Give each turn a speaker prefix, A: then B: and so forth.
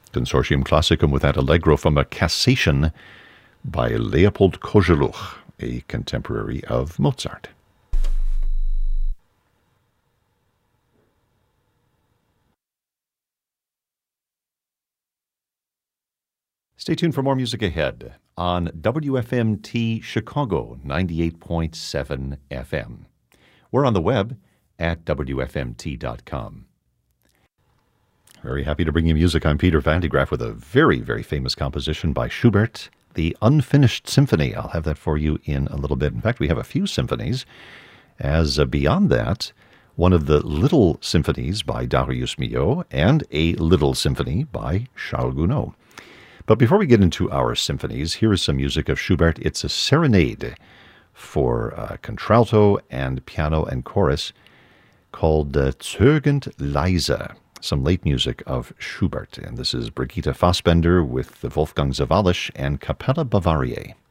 A: Consortium Classicum with that Allegro from a Cassation by Leopold Kozeluch, a contemporary of Mozart. Stay tuned for more music ahead on WFMT Chicago 98.7 FM. We're on the web at WFMT.com. Very happy to bring you music. I'm Peter Van de Graaff with a very, very famous composition by Schubert, the Unfinished Symphony. I'll have that for you in a little bit. In fact, we have a few symphonies. As beyond that, one of the Little Symphonies by Darius Milhaud and a Little Symphony by Charles Gounod. But before we get into our symphonies, here is some music of Schubert. It's a serenade for contralto and piano and chorus called Zögernd leise, some late music of Schubert. And this is Brigitte Fassbender with Wolfgang Sawallisch and Capella Bavariae.